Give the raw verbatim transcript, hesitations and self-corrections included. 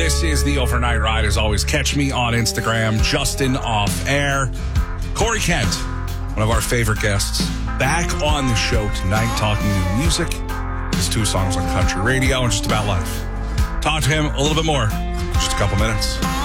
This is the Overnight Ride. As always, catch me on Instagram, Justin Off Air. Corey Kent, one of our favorite guests, back on the show tonight talking new music. His two songs on country radio and just about life. Talk to him a little bit more in just a couple minutes.